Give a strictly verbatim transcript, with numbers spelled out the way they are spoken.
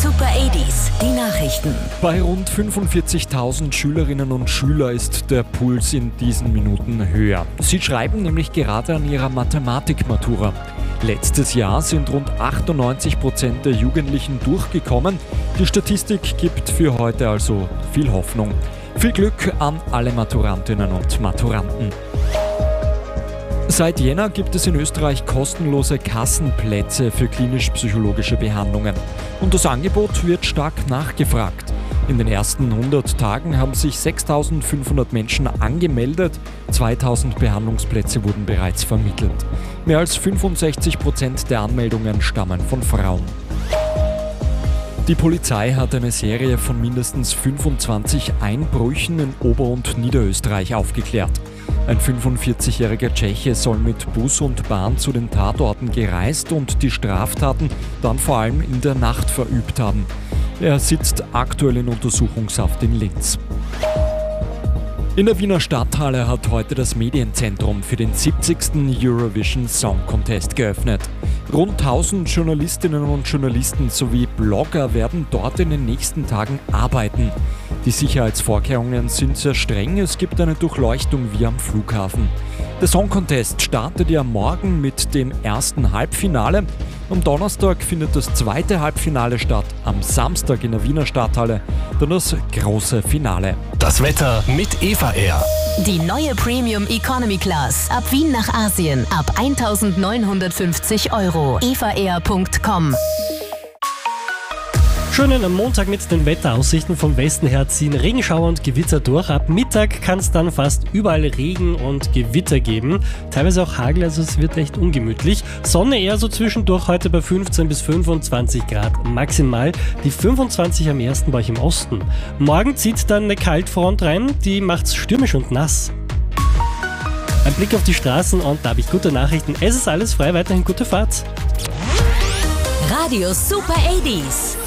Super achtziger, die Nachrichten. Bei rund fünfundvierzigtausend Schülerinnen und Schülern ist der Puls in diesen Minuten höher. Sie schreiben nämlich gerade an ihrer Mathematikmatura. Letztes Jahr sind rund achtundneunzig Prozent der Jugendlichen durchgekommen. Die Statistik gibt für heute also viel Hoffnung. Viel Glück an alle Maturantinnen und Maturanten. Seit Jänner gibt es in Österreich kostenlose Kassenplätze für klinisch-psychologische Behandlungen. Und das Angebot wird stark nachgefragt. In den ersten hundert Tagen haben sich sechstausendfünfhundert Menschen angemeldet, zweitausend Behandlungsplätze wurden bereits vermittelt. Mehr als fünfundsechzig Prozent der Anmeldungen stammen von Frauen. Die Polizei hat eine Serie von mindestens fünfundzwanzig Einbrüchen in Ober- und Niederösterreich aufgeklärt. Ein fünfundvierzigjähriger Tscheche soll mit Bus und Bahn zu den Tatorten gereist und die Straftaten dann vor allem in der Nacht verübt haben. Er sitzt aktuell in Untersuchungshaft in Linz. In der Wiener Stadthalle hat heute das Medienzentrum für den siebzigsten Eurovision Song Contest geöffnet. Rund tausend Journalistinnen und Journalisten sowie Blogger werden dort in den nächsten Tagen arbeiten. Die Sicherheitsvorkehrungen sind sehr streng, es gibt eine Durchleuchtung wie am Flughafen. Der Song Contest startet ja morgen mit dem ersten Halbfinale. Am Donnerstag findet das zweite Halbfinale statt, am Samstag in der Wiener Stadthalle dann das große Finale. Das Wetter mit Eva Air. Die neue Premium Economy Class. Ab Wien nach Asien. Ab eintausendneunhundertfünfzig Euro. eva air punkt com. Schönen am Montag mit den Wetteraussichten vom Westen her ziehen Regenschauer und Gewitter durch. Ab Mittag kann es dann fast überall Regen und Gewitter geben. Teilweise auch Hagel, also es wird echt ungemütlich. Sonne eher so zwischendurch, heute bei fünfzehn bis fünfundzwanzig Grad maximal. Die fünfundzwanzig am ersten bei euch im Osten. Morgen zieht dann eine Kaltfront rein, die macht's stürmisch und nass. Ein Blick auf die Straßen und da habe ich gute Nachrichten. Es ist alles frei, weiterhin gute Fahrt. Radio Super achtziger.